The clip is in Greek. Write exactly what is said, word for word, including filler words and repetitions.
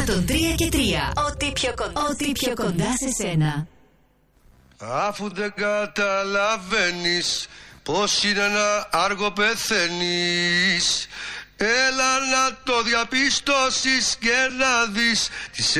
εκατόν τρία και τρία. Ό,τι πιο κοντά, Ό,τι πιο κοντά σε σένα. Αφού δεν καταλαβαίνεις πως είναι να άργο πεθαίνεις, έλα να το διαπιστώσεις και να δεις τις